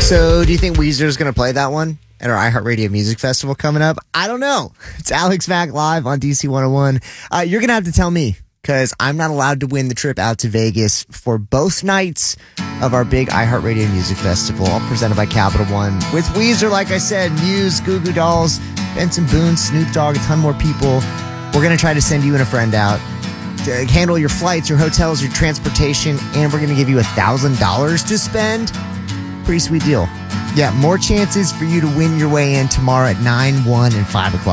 So, do you think Weezer's going to play that one at our iHeartRadio Music Festival coming up? I don't know. It's Alex Mack live on DC 101. You're going to have to tell me, because I'm not allowed to win the trip out to Vegas for both nights of our big iHeartRadio Music Festival, all presented by Capital One. With Weezer, like I said, Muse, Goo Goo Dolls, Benson Boone, Snoop Dogg, a ton more people. We're going to try to send you and a friend out to handle your flights, your hotels, your transportation, and we're going to give you $1,000 to spend. Pretty sweet deal. Yeah, more chances for you to win your way in tomorrow at 9, 1, and 5 o'clock.